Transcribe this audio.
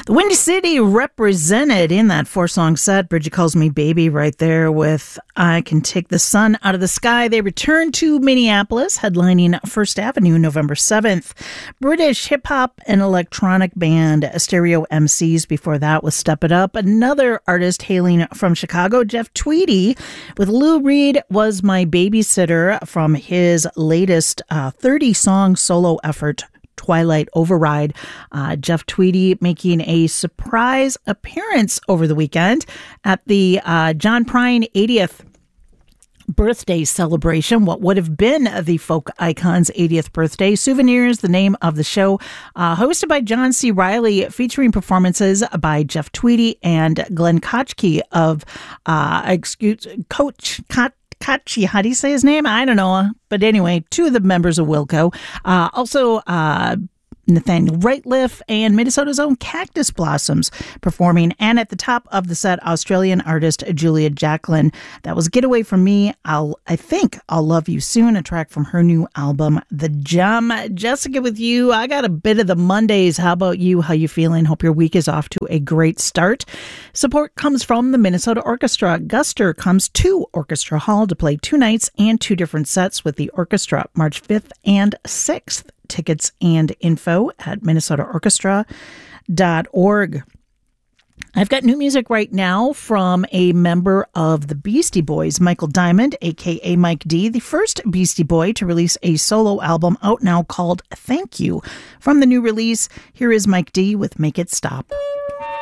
The Windy City represented in that 4-song set. Bridget Calls Me Baby right there with I Can Take the Sun Out of the Sky. They return to Minneapolis, headlining First Avenue November 7th. British hip-hop and electronic band Stereo MCs before that with Step It Up. Another artist hailing from Chicago, Jeff Tweedy, with Lou Reed Was My Babysitter from his latest 30-song solo effort, Twilight Override. Jeff Tweedy making a surprise appearance over the weekend at the John Prine 80th birthday celebration, what would have been the folk icon's 80th birthday. Souvenirs, the name of the show, hosted by John C. Reilly, featuring performances by Jeff Tweedy and Glenn Kotchke of Coach Kachi, how do you say his name? I don't know. But anyway, two of the members of Wilco. Also, Nathaniel Rateliff and Minnesota's own Cactus Blossoms performing. And at the top of the set, Australian artist Julia Jacqueline. That was Get Away From Me. I think I'll Love You Soon, a track from her new album, The Gem. Jessica with you. I got a bit of the Mondays. How about you? How you feeling? Hope your week is off to a great start. Support comes from the Minnesota Orchestra. Guster comes to Orchestra Hall to play 2 nights and 2 different sets with the orchestra, March 5th and 6th. Tickets and info at minnesotaorchestra.org. I've got new music right now from a member of the Beastie Boys, Michael Diamond, a.k.a. Mike D., the first Beastie Boy to release a solo album out now called Thank You. From the new release, here is Mike D. with Make It Stop.